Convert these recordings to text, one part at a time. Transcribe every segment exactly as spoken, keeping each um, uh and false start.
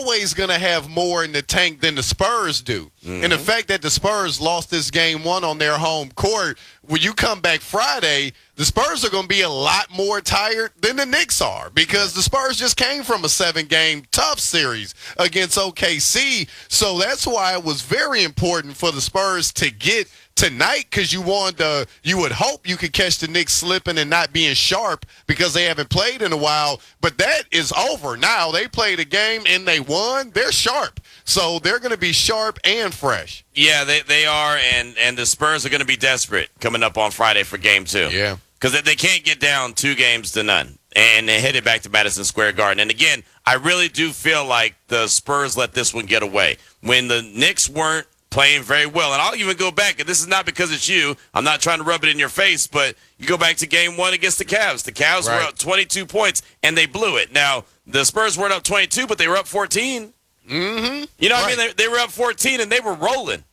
always going to have more in the tank than the Spurs do. Mm-hmm. And the fact that the Spurs lost this game one on their home court, when you come back Friday, the Spurs are going to be a lot more tired than the Knicks are because the Spurs just came from a seven-game tough series against O K C. So that's why it was very important for the Spurs to get tonight, because you wanted to, you would hope you could catch the Knicks slipping and not being sharp because they haven't played in a while. But that is over now. They played a game and they won. They're sharp. So they're going to be sharp and fresh. Yeah, they they are, and, and the Spurs are going to be desperate coming up on Friday for game two. Yeah. Because they can't get down two games to none, and they headed back to Madison Square Garden. And again, I really do feel like the Spurs let this one get away. When the Knicks weren't playing very well, and I'll even go back, and this is not because it's you, I'm not trying to rub it in your face, but you go back to game one against the Cavs. The Cavs right. were up twenty-two points, and they blew it. Now, the Spurs weren't up twenty-two, but they were up fourteen. Mm-hmm. You know what right. I mean? They, they were up fourteen, and they were rolling.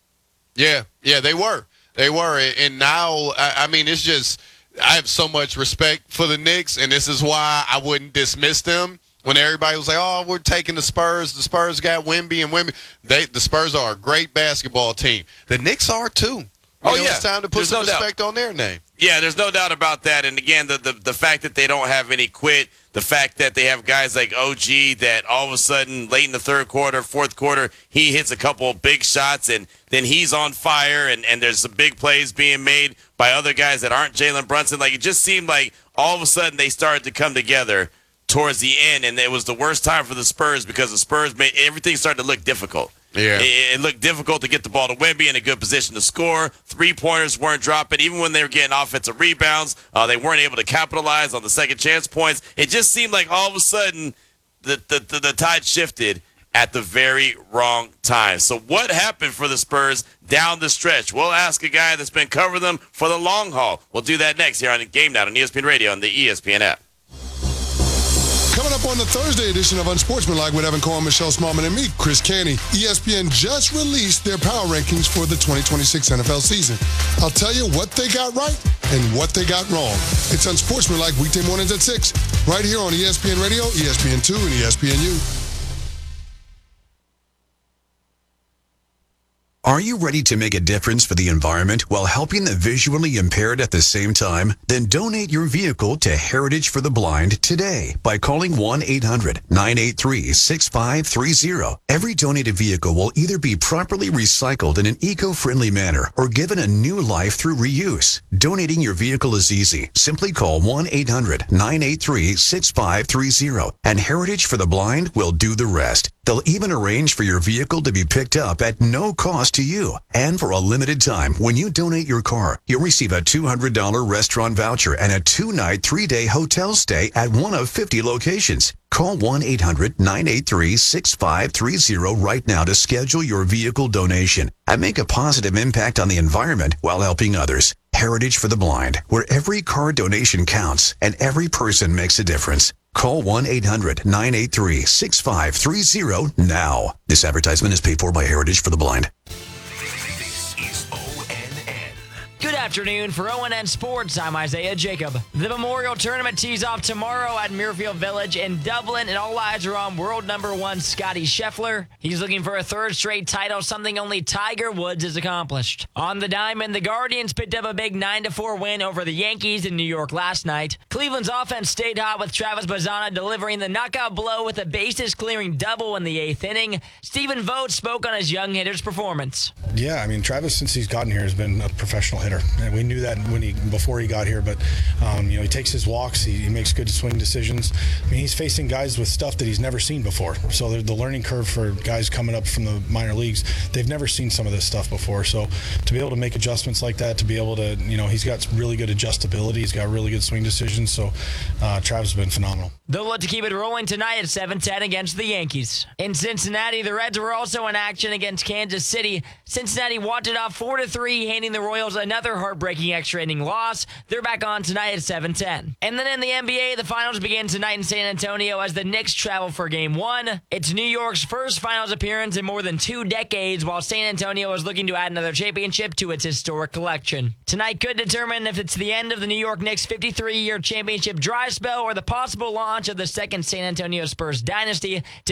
Yeah, yeah, they were. They were. And now, I, I mean, it's just, I have so much respect for the Knicks, and this is why I wouldn't dismiss them. When everybody was like, oh, we're taking the Spurs. The Spurs got Wemby and Wemby. They, the Spurs are a great basketball team. The Knicks are, too. You oh, know, yeah. It's time to put there's some no respect doubt. on their name. Yeah, there's no doubt about that. And, again, the, the, the fact that they don't have any quit, the fact that they have guys like O G that all of a sudden, late in the third quarter, fourth quarter, he hits a couple of big shots, and then he's on fire, and, and there's some big plays being made by other guys that aren't Jalen Brunson. Like, it just seemed like all of a sudden they started to come together towards the end, and it was the worst time for the Spurs because the Spurs made everything started to look difficult. Yeah, it, it looked difficult to get the ball to Wemby in a good position to score. Three-pointers weren't dropping. Even when they were getting offensive rebounds, uh, they weren't able to capitalize on the second chance points. It just seemed like all of a sudden the, the, the, the tide shifted at the very wrong time. So what happened for the Spurs down the stretch? We'll ask a guy that's been covering them for the long haul. We'll do that next here on Game Night on E S P N Radio and the E S P N app. Coming up on the Thursday edition of Unsportsmanlike with Evan Cohen, Michelle Smallman, and me, Chris Canty, E S P N just released their power rankings for the twenty twenty-six N F L season. I'll tell you what they got right and what they got wrong. It's Unsportsmanlike weekday mornings at six, right here on E S P N Radio, E S P N two, and E S P N U. Are you ready to make a difference for the environment while helping the visually impaired at the same time? Then donate your vehicle to Heritage for the Blind today by calling one eight hundred nine eight three six five three zero. Every donated vehicle will either be properly recycled in an eco-friendly manner or given a new life through reuse. Donating your vehicle is easy. Simply call one eight hundred nine eight three six five three zero and Heritage for the Blind will do the rest. They'll even arrange for your vehicle to be picked up at no cost to you. And for a limited time, when you donate your car, you'll receive a two hundred dollars restaurant voucher and a two-night, three-day hotel stay at one of fifty locations. Call one eight hundred nine eight three six five three zero right now to schedule your vehicle donation and make a positive impact on the environment while helping others. Heritage for the Blind, where every car donation counts and every person makes a difference. Call one eight hundred nine eight three six five three zero now. This advertisement is paid for by Heritage for the Blind. This is O N N. Good afternoon for O N N Sports. I'm Isaiah Jacob. The Memorial Tournament tees off tomorrow at Muirfield Village in Dublin, and all eyes are on world number one Scottie Scheffler. He's looking for a third straight title, something only Tiger Woods has accomplished. On the diamond, the Guardians picked up a big nine to four win over the Yankees in New York last night. Cleveland's offense stayed hot with Travis Bazzana delivering the knockout blow with a bases-clearing double in the eighth inning. Stephen Vogt spoke on his young hitter's performance. Yeah, I mean, Travis, since he's gotten here, has been a professional hitter. And we knew that when he before he got here, but um, you know, he takes his walks, he, he makes good swing decisions. I mean, he's facing guys with stuff that he's never seen before. So the, the learning curve for guys coming up from the minor leagues, they've never seen some of this stuff before. So to be able to make adjustments like that, to be able to, you know, he's got really good adjustability, he's got really good swing decisions. So uh, Travis has been phenomenal. They'll look to keep it rolling tonight at seven ten against the Yankees. In Cincinnati, the Reds were also in action against Kansas City. Cincinnati walked it off four to three, handing the Royals another heartbreaking extra inning loss. They're back on tonight at seven ten. And then in the N B A, the finals begin tonight in San Antonio as the Knicks travel for game one. It's New York's first finals appearance in more than two decades, while San Antonio is looking to add another championship to its historic collection. Tonight could determine if it's the end of the New York Knicks' fifty-three year championship dry spell or the possible launch of the second San Antonio Spurs dynasty.